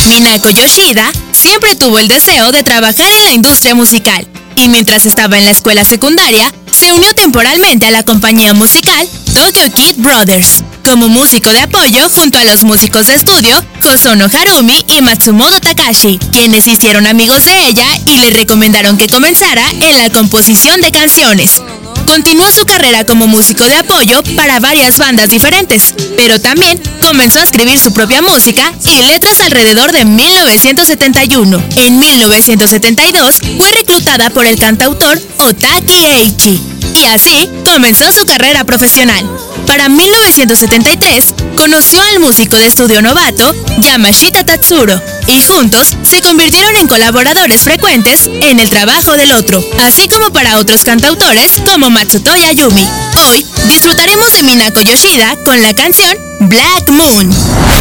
Minako Yoshida siempre tuvo el deseo de trabajar en la industria musical y mientras estaba en la escuela secundaria, se unió temporalmente a la compañía musical Tokyo Kid Brothers como músico de apoyo junto a los músicos de estudio Hosono Harumi y Matsumoto Takashi, quienes hicieron amigos de ella y le recomendaron que comenzara en la composición de canciones. Continuó su carrera como músico de apoyo para varias bandas diferentes, pero también comenzó a escribir su propia música y letras alrededor de 1971. En 1972 fue reclutada por el cantautor Otaki Eichi, y así comenzó su carrera profesional. Para 1973, conoció al músico de estudio novato Yamashita Tatsuro, y juntos se convirtieron en colaboradores frecuentes en el trabajo del otro, así como para otros cantautores como Matsutoya Yumi. Hoy disfrutaremos de Minako Yoshida con la canción Black Moon.